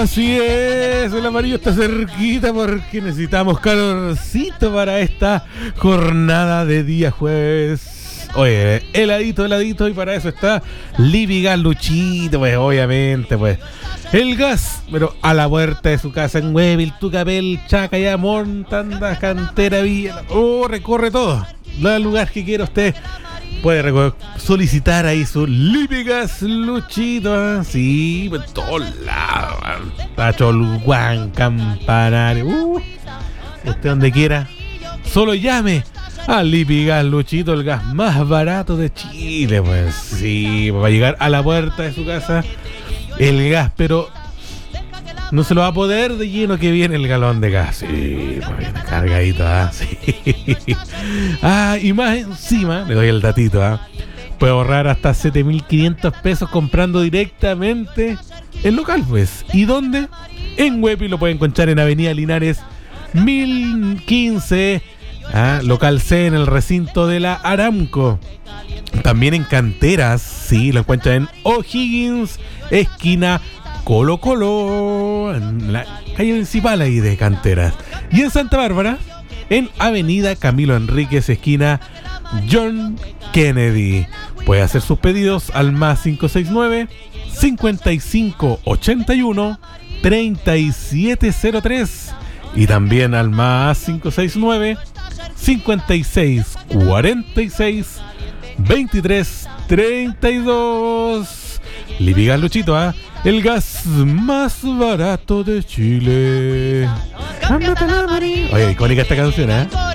Así es, el amarillo está cerquita porque necesitamos calorcito para esta jornada de día jueves. Oye, heladito, y para eso está Livigas Luchito, pues obviamente, pues. El gas, pero a la puerta de su casa en Huevil, Tucapel, Chacaya, Montanda, Cantera, Villa. Recorre todo. Da el lugar que quiera usted. Puede solicitar ahí su Livigas Luchito, ¿eh? Sí, por todos lados, Tacholguán, Campanario, usted donde quiera, solo llame a Livigas Luchito, el gas más barato de Chile, pues sí, va a llegar a la puerta de su casa el gas, pero no se lo va a poder de lleno que viene el galón de gas. Sí, pues viene cargadito, sí. Y más encima, le doy el datito, puede ahorrar hasta 7.500 pesos comprando directamente el local, pues. ¿Y dónde? En Huepi lo pueden encontrar en Avenida Linares 1015, local C, en el recinto de la Aramco. También en Canteras, sí, lo encuentran en O'Higgins, esquina Colo Colo, en la calle principal ahí de Canteras. Y en Santa Bárbara, en Avenida Camilo Enríquez, esquina John Kennedy. Puede hacer sus pedidos al más 569 5581 3703 y también al más 569 5646 2332. Livigas Luchito, el gas más barato de Chile. Oye, icónica esta canción,